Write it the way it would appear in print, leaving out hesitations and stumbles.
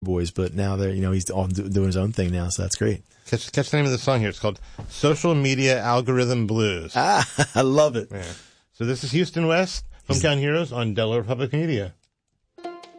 boys, but now he's all doing his own thing now, so that's great. Catch the name of the song here. It's called Social Media Algorithm Blues. I love it. Yeah. So this is Houston West, Hometown Heroes on Delaware Public Media.